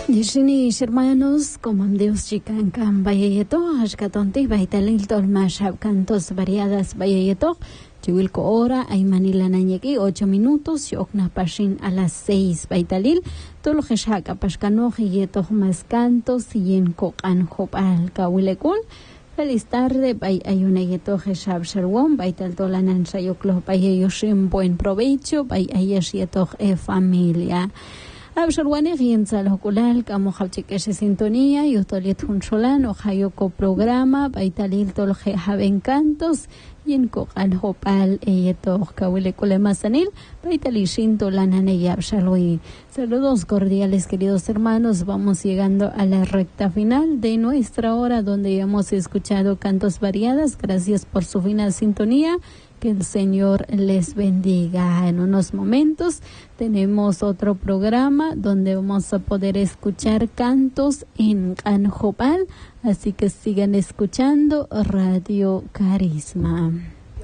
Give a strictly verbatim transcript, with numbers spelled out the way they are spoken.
Yishini hermanos, como Dios chican can bayeto, ashkatonti baitalil tolmash cantos variadas bayeto, chivilco hora, ay manila nanyeki, ocho minutos, yokna pashin a las seis baitalil, tolo jeshaka pashkano yeto más cantos, yenko an hopal kawilekul. Feliz tarde, bay ayuneyeto jeshab sherwon, baital tolanan shayoklo bayeyoshim buen provecho, bay ayesyeto e familia. Absharwane rienza lo culal, como hapchikesh sintonía, y utoliet huncholan, o hayoko programa, baitalil tolje haven cantos, y en cocan hopal, eyeto kawile kulemasanil, baitalishin tolanane y abshalui. Saludos cordiales, queridos hermanos, vamos llegando a la recta final de nuestra hora, donde hemos escuchado cantos variadas. Gracias por su fina sintonía. Que el Señor les bendiga. En unos momentos tenemos otro programa donde vamos a poder escuchar cantos en Canjopal, así que sigan escuchando Radio Carisma.